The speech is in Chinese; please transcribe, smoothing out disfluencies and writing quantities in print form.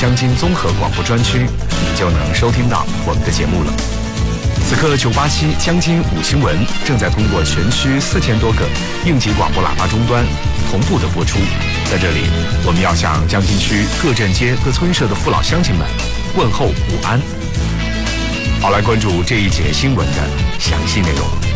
江津综合广播专区，你就能收听到我们的节目了。此刻987江津5新闻正在通过全区4000多个应急广播喇叭终端同步的播出。在这里，我们要向江津区各镇街各村社的父老乡亲们问候午安。好，来关注这一节新闻的详细内容。